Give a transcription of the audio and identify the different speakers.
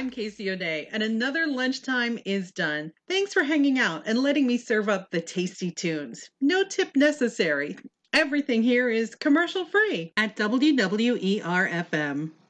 Speaker 1: I'm Casey O'Day, and another lunchtime is done. Thanks for hanging out and letting me serve up the tasty tunes. No tip necessary. Everything here is commercial free at WWER FM.